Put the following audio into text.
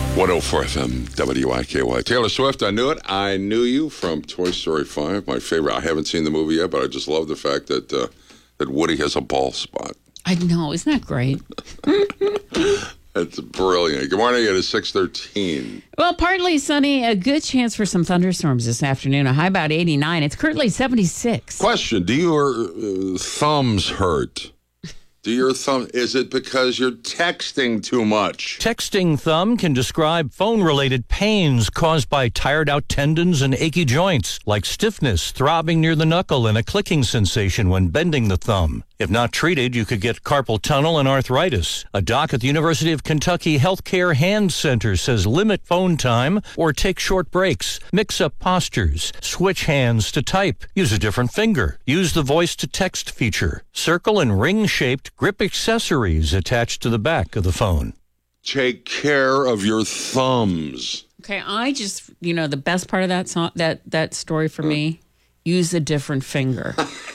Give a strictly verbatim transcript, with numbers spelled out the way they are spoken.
one oh four F M W I K Y. Taylor Swift, I Knew It. I Knew You from Toy Story five. My favorite. I haven't seen the movie yet, but I just love the fact that uh, that Woody has a bald spot. I know. Isn't that great? It's brilliant. Good morning. It is six thirteen. Well, partly sunny. A good chance for some thunderstorms this afternoon. A high about eighty-nine. It's currently seventy-six. Question. Do your uh, thumbs hurt? Do your thumb, is it because you're texting too much? Texting thumb can describe phone-related pains caused by tired-out tendons and achy joints, like stiffness, throbbing near the knuckle, and a clicking sensation when bending the thumb. If not treated, you could get carpal tunnel and arthritis. A doc at the University of Kentucky Healthcare Hand Center says limit phone time or take short breaks. Mix up postures. Switch hands to type. Use a different finger. Use the voice-to-text feature. Circle and ring-shaped grip accessories attached to the back of the phone. Take care of your thumbs. Okay, I just, you know, the best part of that song, that, that story for me, use a different finger.